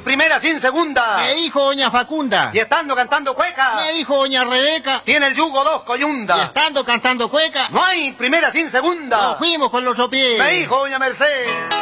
primera sin segunda. Me dijo doña Facunda. Y estando cantando cueca. Me dijo doña Rebeca. Tiene el yugo dos Y coyundas. estando cantando cueca. No hay primera sin segunda. Nos fuimos con los pies. Me dijo doña Merced.